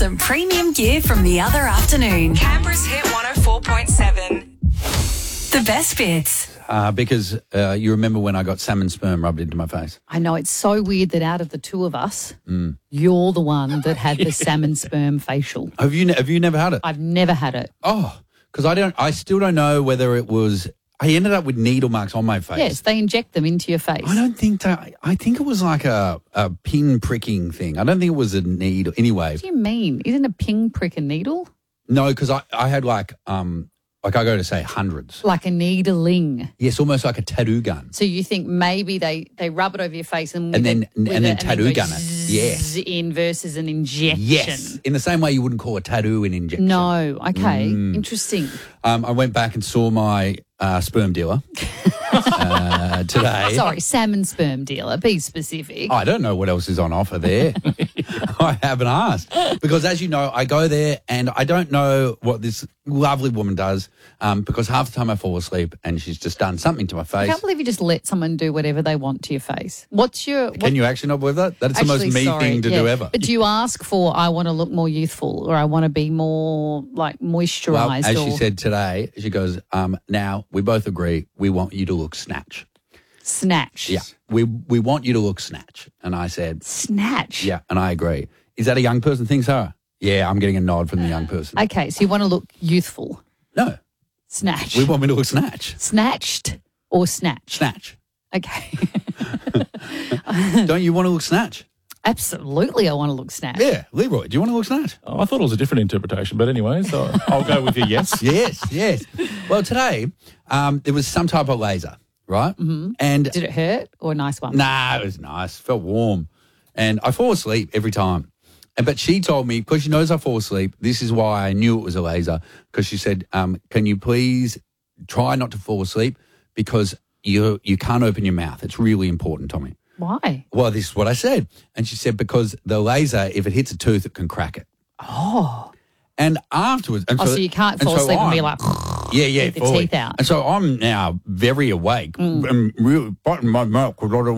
Some premium gear from the other afternoon. Canberra's Hit 104.7. The best bits. Because you remember when I got salmon sperm rubbed into my face? I know, it's so weird that out of the two of us, you're the one that had the salmon sperm facial. Have you never had it? I've never had it. Oh, because I still don't know whether it was. I ended up with needle marks on my face. Yes, they inject them into your face. I don't think that. I think it was like a pin pricking thing. I don't think it was a needle. Anyway. What do you mean? Isn't a ping prick a needle? No, because I had like I go to say hundreds. Like a needling. Yes, almost like a tattoo gun. So you think maybe they rub it over your face and then tattoo gun it. Yes. In versus an injection. Yes. In the same way you wouldn't call a tattoo an injection. No. Okay. Interesting. I went back and saw my sperm dealer today. Sorry, salmon sperm dealer. Be specific. I don't know what else is on offer there. I haven't asked. Because as you know, I go there and I don't know what this lovely woman does because half the time I fall asleep and she's just done something to my I face. can't believe you just let someone do whatever they want to your face. Can you actually not believe that? That's the most me thing to do ever. But do you ask for, I want to look more youthful or I want to be more like moisturised? Well, as she said today, she goes, now we both agree we want you to look snatch. Snatch? Yeah. We want you to look snatch. And I said... Snatch? Yeah, and I agree. Is that a young person thing, Sarah? Yeah, I'm getting a nod from the young person. Okay, so you want to look youthful? No. Snatch. We want me to look snatch. Snatched or snatch? Snatch. Okay. Don't you want to look snatch? Absolutely, I want to look snatch. Yeah, Leroy, do you want to look snatch? Oh, I thought it was a different interpretation, but anyway, so I'll go with your yes. Yes. Well, today there was some type of laser, right? Mm-hmm. And did it hurt or a nice one? Nah, it was nice. Felt warm. And I fall asleep every time. But she told me, because she knows I fall asleep, this is why I knew it was a laser, because she said, can you please try not to fall asleep because you can't open your mouth. It's really important, Tommy. Why? Well, this is what I said. And she said, because the laser, if it hits a tooth, it can crack it. Oh. And afterwards... And so you can't fall asleep and be like... Yeah, with the teeth out. And so I'm now very awake and really biting my mouth because I don't